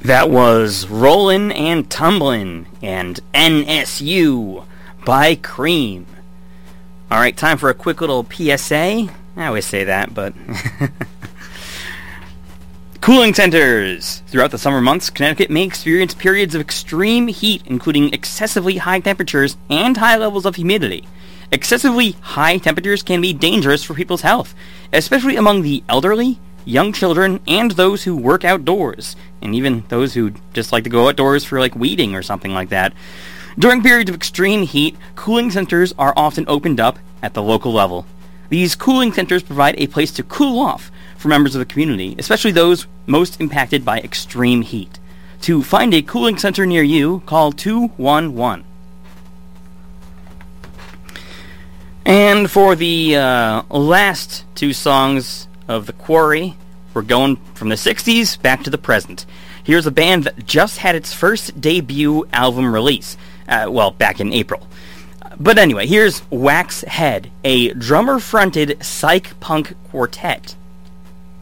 That was Rollin' and Tumblin' and NSU by Cream. Alright, time for a quick little PSA. I always say that, but... Cooling centers! Throughout the summer months, Connecticut may experience periods of extreme heat, including excessively high temperatures and high levels of humidity. Excessively high temperatures can be dangerous for people's health, especially among the elderly, young children, and those who work outdoors, and even those who just like to go outdoors for weeding or something like that. During periods of extreme heat, cooling centers are often opened up at the local level. These cooling centers provide a place to cool off for members of the community, especially those most impacted by extreme heat. To find a cooling center near you, call 211. And for the last two songs of The Quarry, we're going from the 60s back to the present. Here's a band that just had its first debut album release, back in April. But anyway, here's Wax Head, a drummer-fronted psych punk quartet.